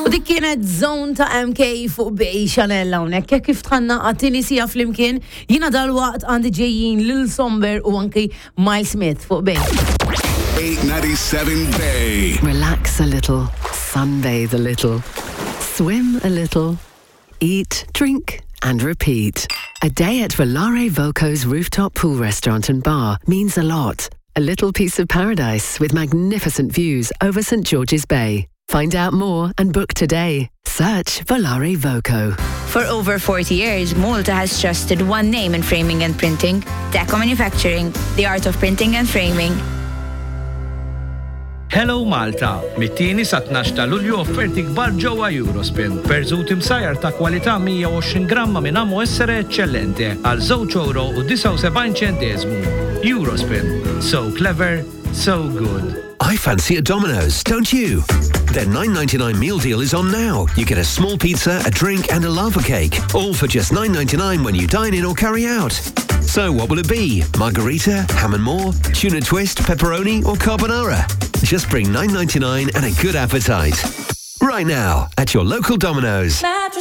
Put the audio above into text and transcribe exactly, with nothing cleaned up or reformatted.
U dik kienet zone ta' M K fuq bej Chanel hawnhekk kif tħanna għattini sija flimkien jiena dal-waqt għandi ġejjin Lil Somber u anki Miles Smith fuq bej. eight ninety-seven Bay. Relax a little, sunbathe a little, swim a little, eat, drink and repeat. A day at Volare Voco's rooftop pool restaurant and bar means a lot. A little piece of paradise with magnificent views over St George's Bay. Find out more and book today. Search Volare Voco. For over forty years, Malta has trusted one name in framing and printing, Deco Manufacturing, the art of printing and framing. Hello Malta, mit-tieni sa tnax ta' Lulju offerti kbar ġewwa Eurospin. Perżut imsajjar ta' kwalità mija u għoxrin gramma minn ammo essere eċċellenti għal żewġ euro u disa' u sebgħin ċenteżmu. Eurospin, so clever, so good. I fancy a Domino's, don't you? Their nine ninety-nine meal deal is on now. You get a small pizza, a drink and a lava cake, all for just nine ninety-nine when you dine in or carry out. So what will it be? Margarita, ham and more, tuna twist, pepperoni or carbonara? Just bring nine ninety-nine and a good appetite. Right now, at your local Domino's.